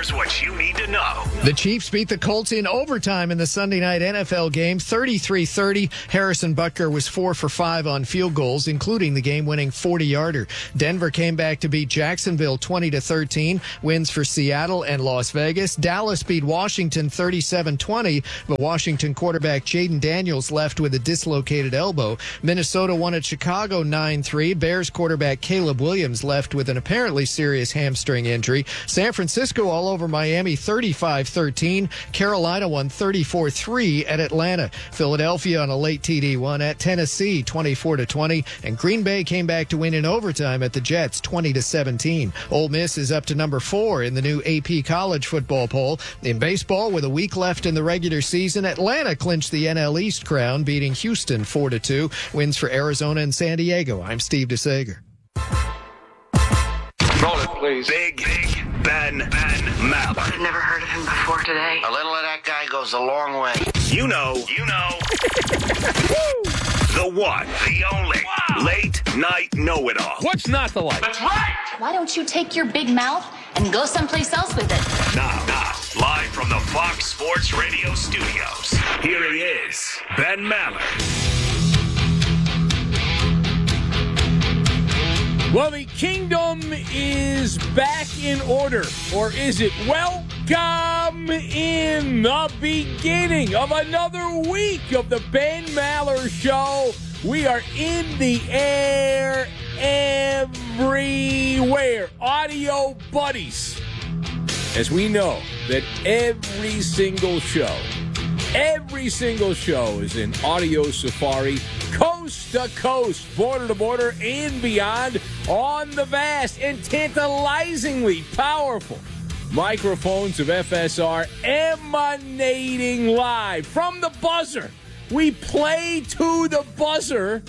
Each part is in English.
Here's what you need to know. The Chiefs beat the Colts in overtime in the Sunday night NFL game, 33-30. Harrison Butker was 4 for 5 on field goals, including the game-winning 40-yarder. Denver came back to beat Jacksonville 20-13. Wins for Seattle and Las Vegas. Dallas beat Washington 37-20, but Washington quarterback Jaden Daniels left with a dislocated elbow. Minnesota won at Chicago 9-3. Bears quarterback Caleb Williams left with an apparently serious hamstring injury. San Francisco all over Miami 35-13. Carolina won 34-3 at Atlanta. Philadelphia on a late TD won at Tennessee 24-20. And Green Bay came back to win in overtime at the Jets 20-17. Ole Miss is up to number 4 in the new AP college football poll. In baseball, with a week left in the regular season, Atlanta clinched the NL East crown, beating Houston 4-2. Wins for Arizona and San Diego. I'm Steve DeSager. Roll it, please. Big Ben Maller. I've never heard of him before today. A little of that guy goes a long way. You know. The one, the only, late night know-it-all. What's not to like? That's right. Why don't you take your big mouth and go someplace else with it? Now, live from the Fox Sports Radio studios, here he is, Ben Maller. Well, the kingdom is back in order, or is it? Welcome in the beginning of another week of the Ben Maller Show. We are in the air everywhere. Audio buddies. As we know that every single show is an audio safari, coast to coast, border to border, and beyond on the vast and tantalizingly powerful microphones of FSR, emanating live from the buzzer. We play to the buzzer,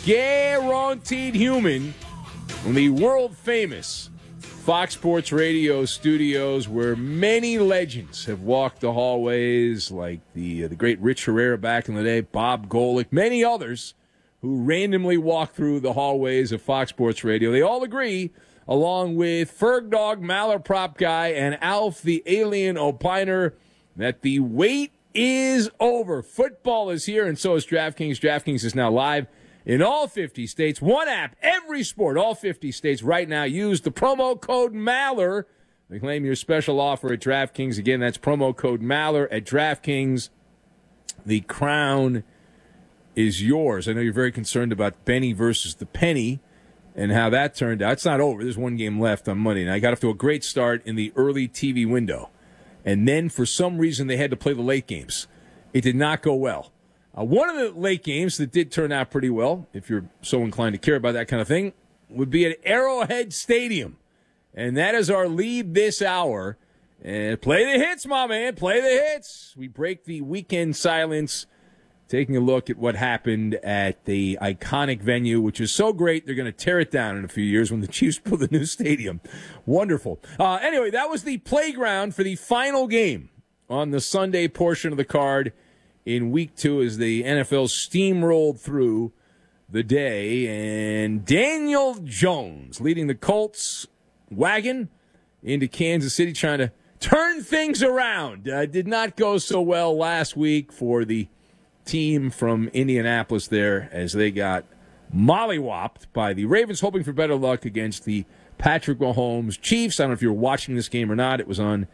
guaranteed human, from the world-famous Fox Sports Radio studios, where many legends have walked the hallways, like the great Rich Herrera back in the day, Bob Golick, many others who randomly walk through the hallways of Fox Sports Radio. They all agree, along with Ferg Dog, Maller Prop Guy, and Alf the Alien Opiner, that the wait is over. Football is here, and so is DraftKings. DraftKings is now live in all 50 states. One app, every sport, all 50 states right now. Use the promo code Maller to claim your special offer at DraftKings. Again, that's promo code Maller at DraftKings. The crown is yours. I know you're very concerned about Benny versus the Penny and how that turned out. It's not over. There's one game left on Monday. Now, I got off to a great start in the early TV window. And then, for some reason, they had to play the late games. It did not go well. One of the late games that did turn out pretty well, if you're so inclined to care about that kind of thing, would be at Arrowhead Stadium. And that is our lead this hour. And play the hits, my man. Play the hits. We break the weekend silence, taking a look at what happened at the iconic venue, which is so great they're going to tear it down in a few years when the Chiefs build a new stadium. Wonderful. Anyway, that was the playground for the final game on the Sunday portion of the card in Week 2 as the NFL steamrolled through the day. And Daniel Jones leading the Colts wagon into Kansas City, trying to turn things around. Did not go so well last week for the team from Indianapolis there, as they got mollywopped by the Ravens, hoping for better luck against the Patrick Mahomes Chiefs. I don't know if you were watching this game or not. It was on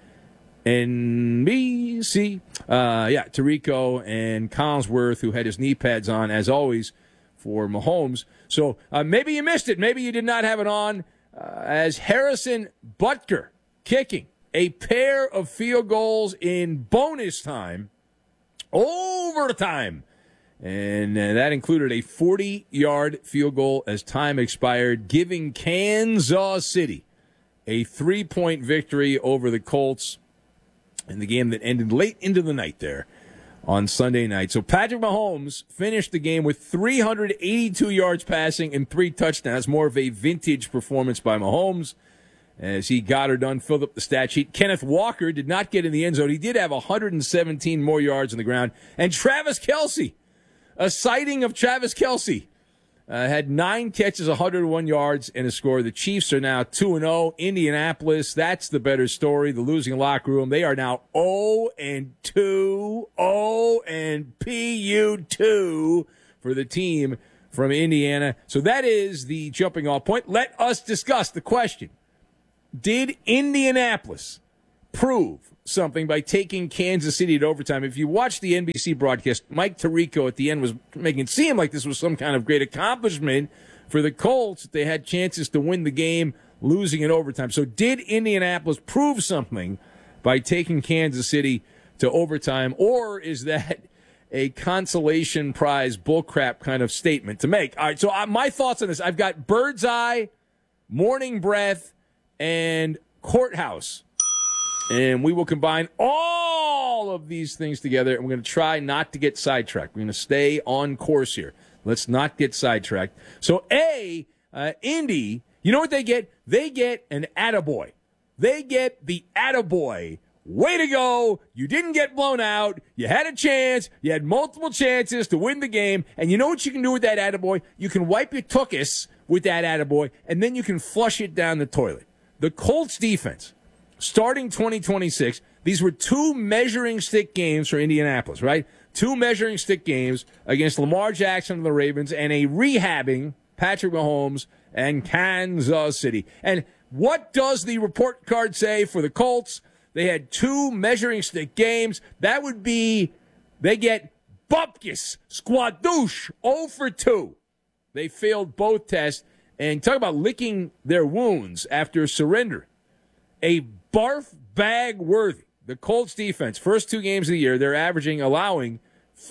NBC. Tirico and Collinsworth, who had his knee pads on, as always, for Mahomes. So maybe you missed it. Maybe you did not have it on, as Harrison Butker kicking a pair of field goals in bonus time, overtime. And that included a 40-yard field goal as time expired, giving Kansas City a 3-point victory over the Colts in the game that ended late into the night there on Sunday night. So Patrick Mahomes finished the game with 382 yards passing and 3 touchdowns, more of a vintage performance by Mahomes as he got her done, filled up the stat sheet. Kenneth Walker did not get in the end zone. He did have 117 more yards on the ground. And Travis Kelce, a sighting of Travis Kelce, had 9 catches, 101 yards, and a score. The Chiefs are now 2-0. Indianapolis, that's the better story. The losing locker room, they are now 0-2, 0-PU2 for the team from Indiana. So that is the jumping off point. Let us discuss the question. Did Indianapolis prove something by taking Kansas City to overtime? If you watch the NBC broadcast, Mike Tirico at the end was making it seem like this was some kind of great accomplishment for the Colts. They had chances to win the game, losing in overtime. So did Indianapolis prove something by taking Kansas City to overtime, or is that a consolation prize bullcrap kind of statement to make? All right, so my thoughts on this. I've got Bird's Eye, Morning Breath, and Courthouse. And we will combine all of these things together, and we're going to try not to get sidetracked. We're going to stay on course here. Let's not get sidetracked. So, Indy, you know what they get? They get an attaboy. They get the attaboy. Way to go. You didn't get blown out. You had a chance. You had multiple chances to win the game. And you know what you can do with that attaboy? You can wipe your tuchus with that attaboy, and then you can flush it down the toilet. The Colts defense, starting 2026, these were 2 measuring stick games for Indianapolis, right? 2 measuring stick games against Lamar Jackson and the Ravens and a rehabbing Patrick Mahomes and Kansas City. And what does the report card say for the Colts? They had 2 measuring stick games. That would be, they get bupkis, squadouche, 0 for 2. They failed both tests. And talk about licking their wounds after surrender. A barf bag worthy. The Colts defense, first 2 games of the year, they're allowing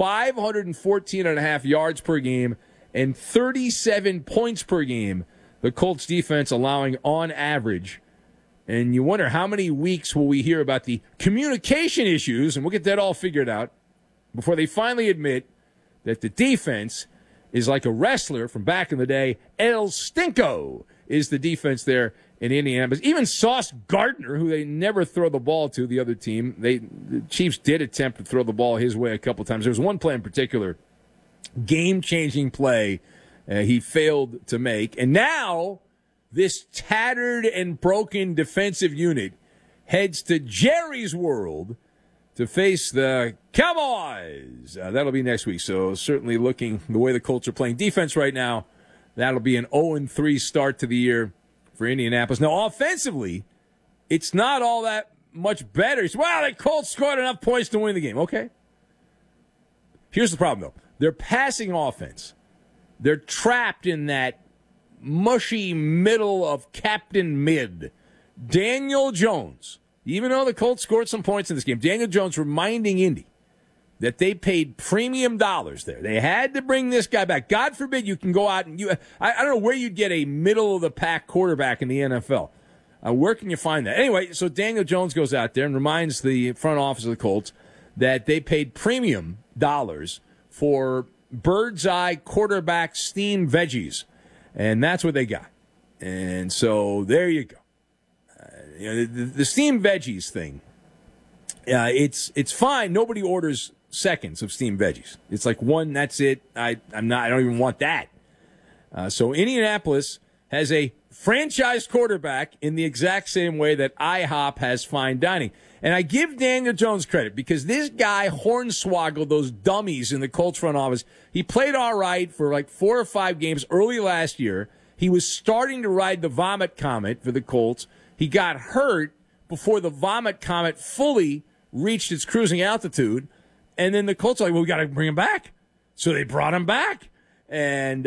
514.5 yards per game and 37 points per game. The Colts defense allowing on average. And you wonder how many weeks will we hear about the communication issues, and we'll get that all figured out, before they finally admit that the defense is like a wrestler from back in the day. El Stinko is the defense there in Indianapolis. Even Sauce Gardner, who they never throw the ball to, the other team, the Chiefs did attempt to throw the ball his way a couple times. There was one play in particular, game-changing play, he failed to make. And now this tattered and broken defensive unit heads to Jerry's World to face the Cowboys. That'll be next week. So certainly looking the way the Colts are playing defense right now, that'll be an 0-3 start to the year for Indianapolis. Now, offensively, it's not all that much better. Well, the Colts scored enough points to win the game. Okay. Here's the problem, though. Their passing offense, they're trapped in that mushy middle of Captain Mid. Daniel Jones, even though the Colts scored some points in this game, Daniel Jones reminding Indy that they paid premium dollars there. They had to bring this guy back. God forbid you can go out and I don't know where you'd get a middle-of-the-pack quarterback in the NFL. Where can you find that? Anyway, so Daniel Jones goes out there and reminds the front office of the Colts that they paid premium dollars for Bird's Eye quarterback steamed veggies. And that's what they got. And so there you go. The steamed veggies thing, it's fine. Nobody orders seconds of steamed veggies. It's like one, that's it. I don't even want that. So Indianapolis has a franchise quarterback in the exact same way that IHOP has fine dining. And I give Daniel Jones credit because this guy hornswoggled those dummies in the Colts front office. He played all right for like 4 or 5 games early last year. He was starting to ride the vomit comet for the Colts. He got hurt before the vomit comet fully reached its cruising altitude. And then the Colts are like, well, we got to bring him back. So they brought him back. And,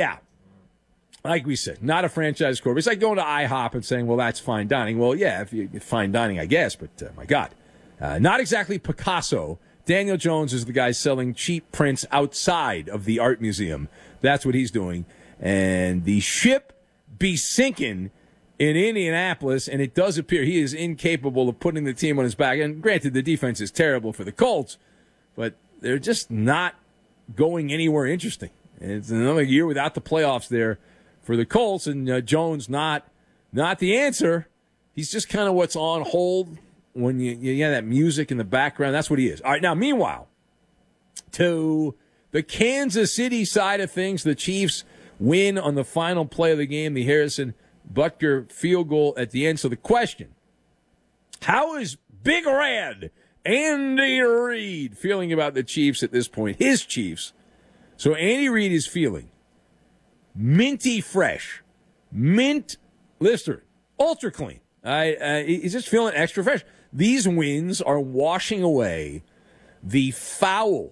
like we said, not a franchise quarterback. It's like going to IHOP and saying, well, that's fine dining. Well, yeah, if you fine dining, I guess. But, my God, not exactly Picasso. Daniel Jones is the guy selling cheap prints outside of the art museum. That's what he's doing. And the ship be sinking in Indianapolis, and it does appear he is incapable of putting the team on his back. And granted, the defense is terrible for the Colts, but they're just not going anywhere interesting. It's another year without the playoffs there for the Colts, and Jones not the answer. He's just kind of what's on hold when you have that music in the background. That's what he is. All right, now, meanwhile, to the Kansas City side of things, the Chiefs win on the final play of the game, the Harrison Butker field goal at the end. So the question, how is Big Red Andy Reid feeling about the Chiefs at this point? His Chiefs. So Andy Reid is feeling minty fresh. Mint Listerine. Ultra clean. He's just feeling extra fresh. These wins are washing away the foul